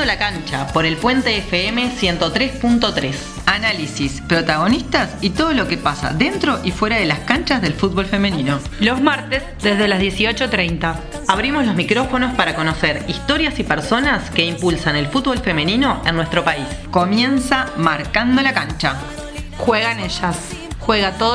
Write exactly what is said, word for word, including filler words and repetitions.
Marcando la cancha por el Puente F M ciento tres punto tres. Análisis, protagonistas y todo lo que pasa dentro y fuera de las canchas del fútbol femenino. Los martes desde las dieciocho treinta. Abrimos los micrófonos para conocer historias y personas que impulsan el fútbol femenino en nuestro país. Comienza Marcando la cancha. Juegan ellas. Juega todo